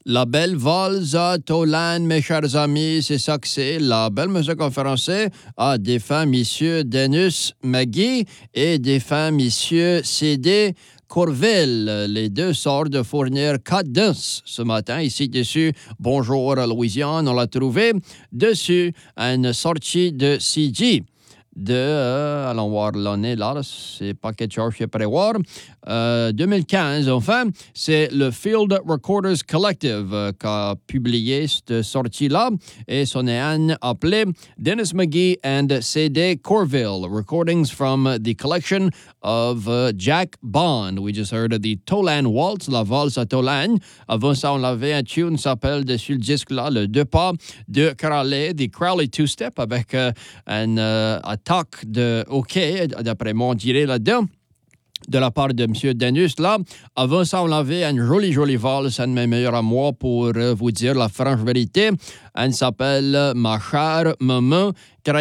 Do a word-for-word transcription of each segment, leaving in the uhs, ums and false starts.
La belle valse Tolan, mes chers amis, c'est ça que c'est. La belle musique en français a défunt Monsieur Dennis McGee et défunt Monsieur C D Corville. Les deux sortent de fournir quatre danses ce matin. Ici dessus, bonjour Louisiane, on l'a trouvé. Dessus, une sortie de C G. De, euh, allons voir l'année là, là c'est pas quelque chose que je prévoir. Euh, deux mille quinze, enfin, c'est le Field Recorders Collective euh, qui a publié cette sortie-là et son est appelé Dennis McGee and C D Corville, recordings from the collection of uh, Jack Bond. We just heard the Tolan Waltz, la valse à Tolan. Avant ça, on avait un tune qui s'appelle dessus le disque-là, le deux pas de Crowley, the Crowley Two-Step avec uh, un uh, attaque de OK, d'après moi, on dirait là-dedans. De la part de M. Dennis, là. Avant ça, on avait une jolie, jolie valse, un de mes meilleurs à moi, pour euh, vous dire la franche vérité. Elle s'appelle « Ma chère maman créole »,«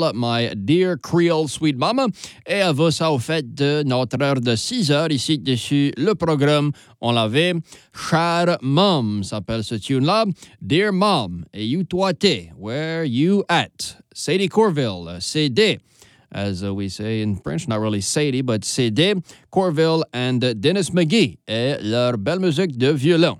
My dear Creole sweet mama ». Et avant ça, au fait de notre heure de six heures, ici, dessus le programme, on l'avait « Chère mom » s'appelle ce tune-là. « Dear mom », et you toi t'es, where you at? Sadie Corville, C D. As uh, we say in French, not really Sadie, but C D, Corville and uh, Dennis McGee et leur belle musique de violon.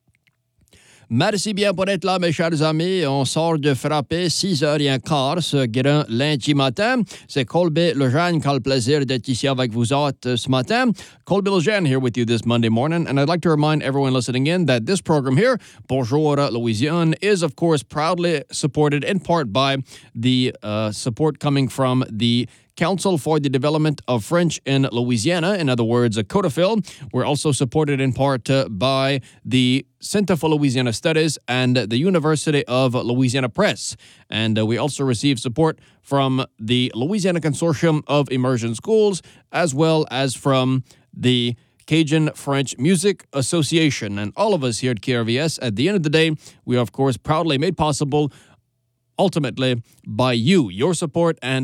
Merci bien pour être là, mes chers amis. On sort de frapper six heures quinze ce grand lundi matin. C'est Colby Lejeune qui a le plaisir d'être ici avec vous autres ce matin. Colby Lejeune here with you this Monday morning. And I'd like to remind everyone listening in that this program here, Bonjour Louisiane, is of course proudly supported in part by the uh, support coming from the Council for the Development of French in Louisiana, in other words, CODAFIL. We're also supported in part uh, by the Center for Louisiana Studies and the University of Louisiana Press. And uh, we also receive support from the Louisiana Consortium of Immersion Schools, as well as from the Cajun French Music Association. And all of us here at K R V S, at the end of the day, we are, of course, proudly made possible ultimately by you, your support, and